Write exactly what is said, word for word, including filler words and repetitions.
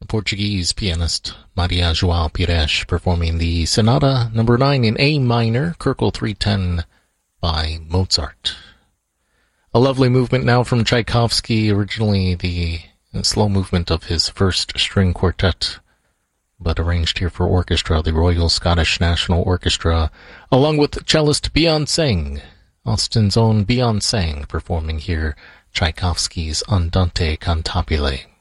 Portuguese pianist Maria João Pires performing the Sonata number nine in A minor, Köchel three ten by Mozart. A lovely movement now from Tchaikovsky, originally the slow movement of his first string quartet, but arranged here for orchestra, the Royal Scottish National Orchestra, along with cellist Bjorn Sang, Austin's own Bjorn Sang, performing here Tchaikovsky's Andante Cantabile.